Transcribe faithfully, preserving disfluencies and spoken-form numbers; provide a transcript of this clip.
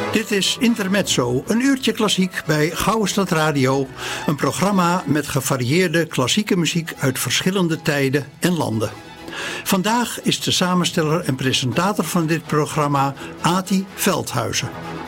Dit is Intermezzo, een uurtje klassiek bij Gouden Stad Radio. Een programma met gevarieerde klassieke muziek uit verschillende tijden en landen. Vandaag is de samensteller en presentator van dit programma Ati Veldhuizen.